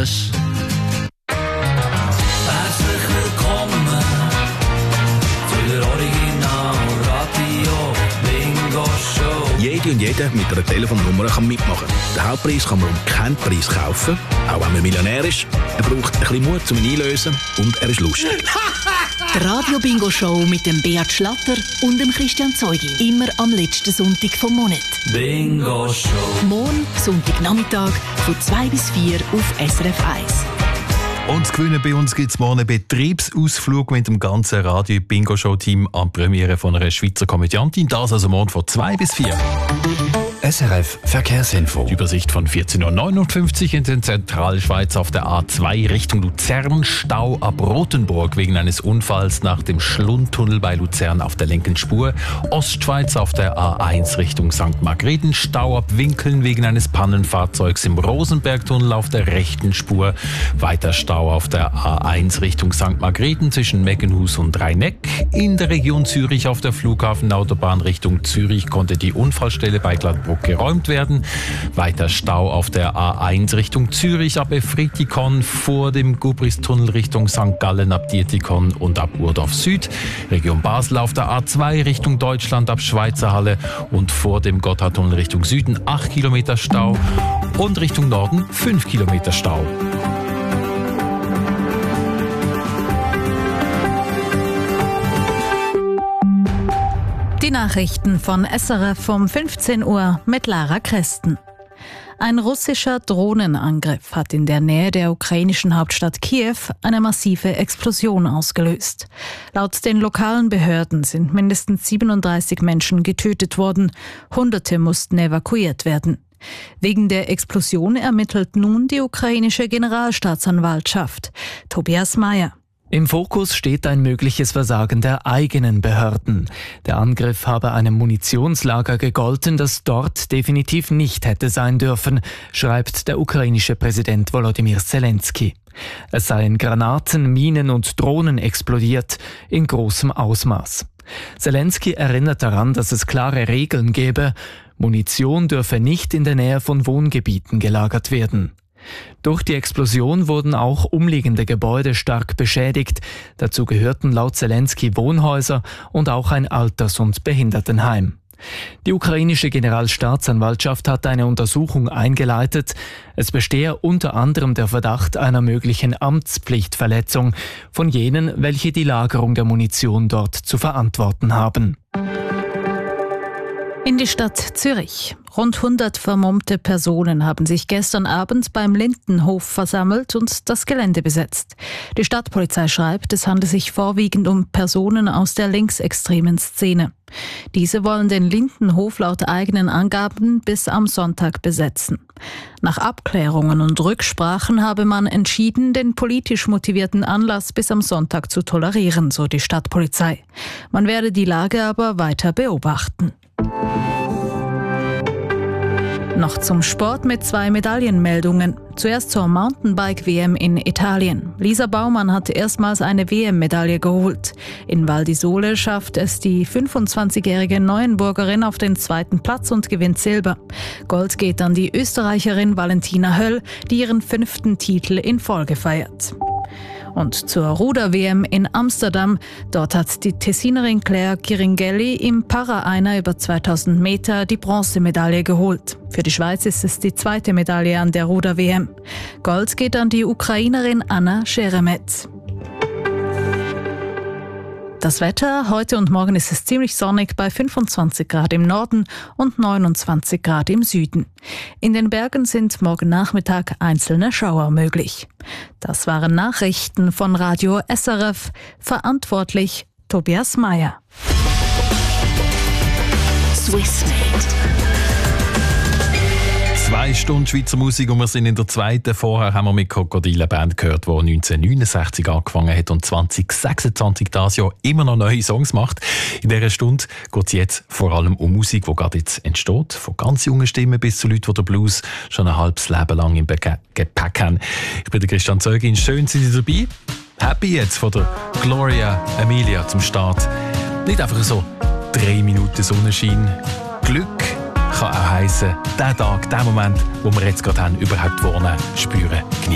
Business. Herzlich willkommen zu der Original Radio Bingo Show. Jede und jeder mit einer Telefonnummer kann mitmachen. Den Hauptpreis kann man um keinen Preis kaufen, auch wenn man Millionär ist. Er braucht ein bisschen Mut zum Einlösen und er ist lustig. Die Radio-Bingo-Show mit dem Beat Schlatter und dem Christian Zeugin. Immer am letzten Sonntag vom Monat. Bingo Show. Morgen, Sonntagnachmittag, von 2 bis 4 auf SRF 1. Und zu gewinnen bei uns gibt es morgen einen Betriebsausflug mit dem ganzen Radio-Bingo-Show-Team an die Premiere von einer Schweizer Komödiantin. Das also morgen von 2 bis 4. SRF Verkehrsinfo. Die Übersicht von 14.59 Uhr in der Zentralschweiz auf der A2 Richtung Luzern. Stau ab Rothenburg wegen eines Unfalls nach dem Schlundtunnel bei Luzern auf der linken Spur. Ostschweiz auf der A1 Richtung St. Margrethen. Stau ab Winkeln wegen eines Pannenfahrzeugs im Rosenbergtunnel auf der rechten Spur. Weiter Stau auf der A1 Richtung St. Margrethen zwischen Meggenhus und Rheineck. In der Region Zürich auf der Flughafenautobahn Richtung Zürich konnte die Unfallstelle bei Gladbruck geräumt werden. Weiter Stau auf der A1 Richtung Zürich ab Efritikon, vor dem Gubristunnel Richtung St. Gallen ab Dietikon und ab Urdorf Süd. Region Basel auf der A2 Richtung Deutschland ab Schweizerhalle und vor dem Gotthardtunnel Richtung Süden 8 Kilometer Stau und Richtung Norden 5 Kilometer Stau. Die Nachrichten von SRF um 15 Uhr mit Lara Kresten. Ein russischer Drohnenangriff hat in der Nähe der ukrainischen Hauptstadt Kiew eine massive Explosion ausgelöst. Laut den lokalen Behörden sind mindestens 37 Menschen getötet worden. Hunderte mussten evakuiert werden. Wegen der Explosion ermittelt nun die ukrainische Generalstaatsanwaltschaft. Tobias Mayer. Im Fokus steht ein mögliches Versagen der eigenen Behörden. Der Angriff habe einem Munitionslager gegolten, das dort definitiv nicht hätte sein dürfen, schreibt der ukrainische Präsident Volodymyr Zelensky. Es seien Granaten, Minen und Drohnen explodiert, in großem Ausmaß. Zelensky erinnert daran, dass es klare Regeln gebe. Munition dürfe nicht in der Nähe von Wohngebieten gelagert werden. Durch die Explosion wurden auch umliegende Gebäude stark beschädigt. Dazu gehörten laut Zelensky Wohnhäuser und auch ein Alters- und Behindertenheim. Die ukrainische Generalstaatsanwaltschaft hat eine Untersuchung eingeleitet. Es bestehe unter anderem der Verdacht einer möglichen Amtspflichtverletzung von jenen, welche die Lagerung der Munition dort zu verantworten haben. In die Stadt Zürich. Rund 100 vermummte Personen haben sich gestern Abend beim Lindenhof versammelt und das Gelände besetzt. Die Stadtpolizei schreibt, es handelt sich vorwiegend um Personen aus der linksextremen Szene. Diese wollen den Lindenhof laut eigenen Angaben bis am Sonntag besetzen. Nach Abklärungen und Rücksprachen habe man entschieden, den politisch motivierten Anlass bis am Sonntag zu tolerieren, so die Stadtpolizei. Man werde die Lage aber weiter beobachten. Noch zum Sport mit 2 Medaillenmeldungen. Zuerst zur Mountainbike-WM in Italien. Lisa Baumann hat erstmals eine WM-Medaille geholt. In Val di Sole schafft es die 25-jährige Neuenburgerin auf den 2. Platz und gewinnt Silber. Gold geht an die Österreicherin Valentina Höll, die ihren 5. Titel in Folge feiert. Und zur Ruder-WM in Amsterdam. Dort hat die Tessinerin Claire Kiringelli im Para-Einer über 2000 Meter die Bronzemedaille geholt. Für die Schweiz ist es die 2. Medaille an der Ruder-WM. Gold geht an die Ukrainerin Anna Scheremet. Das Wetter, heute und morgen ist es ziemlich sonnig bei 25 Grad im Norden und 29 Grad im Süden. In den Bergen sind morgen Nachmittag einzelne Schauer möglich. Das waren Nachrichten von Radio SRF, verantwortlich Tobias Mayer. Swissmade. 2 Stunden Schweizer Musik und wir sind in der zweiten. Vorher haben wir mit Krokodil eine Band gehört, die 1969 angefangen hat und 2026 das Jahr immer noch neue Songs macht. In dieser Stunde geht es jetzt vor allem um Musik, die gerade jetzt entsteht. Von ganz jungen Stimmen bis zu Leuten, die den Blues schon ein halbes Leben lang im Gepäck haben. Ich bin der Christian Zeugin. Schön, sind Sie dabei. Happy jetzt von der Gloria Amelia zum Start. Nicht einfach so 3 Minuten Sonnenschein. Glück kann auch heissen, den Tag, den Moment, wo wir jetzt gerade haben, überhaupt wohnen, spüren, genießen.